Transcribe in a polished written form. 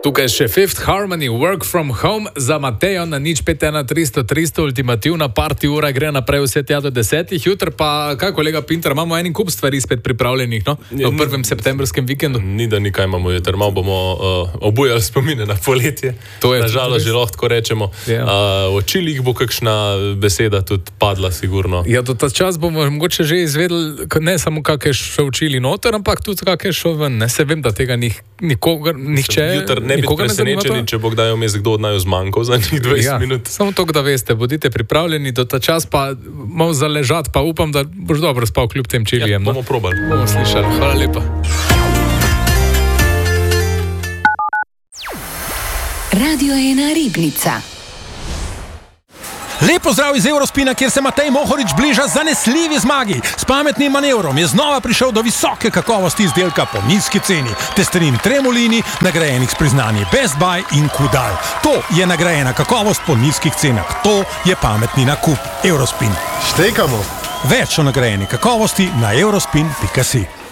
Tukaj še Fifth Harmony, Work from Home za Matejo na 051-300-300, ultimativna party ura gre naprej vse tja do 10. Jutr pa, kaj kolega Pinter, imamo en kup stvari spet pripravljenih, no? V prvem septembrskem vikendu. Ni da nikaj imamo jutr, malo bomo obujali spomine na poletje. Nažalost, že lahko rečemo. V očilih bo kakšna beseda tudi padla, sigurno. Ja, do ta čas bomo mogoče že izvedeli, ne samo kakšne še učili noter, ampak tudi kakšne še ven. Ne se vem, da tega nihče... Ne biti presenečeni, če bo kdaj vmes kdo od naju zmanjkal za njih 20 minut. Samo to, da veste, bodite pripravljeni, do ta čas pa malo zaležati, pa upam, da boš dobro spal kljub tem čilijem. Ja, bomo probali. Bomo slišali. Hvala lepa. Radio 1 Ribnica. Lep pozdrav iz Eurospina, kjer se Matej Mohorič bliža zanesljivi zmagi. S pametnim manevrom je znova prišel do visoke kakovosti izdelka po nizki ceni. Testerin Tremolini, nagrajenih s priznanji Best Buy in Kudal. To je nagrajena kakovost po nizkih cenah. To je pametni nakup. Eurospin. Štekamo. Več o nagrajeni kakovosti na eurospin.si.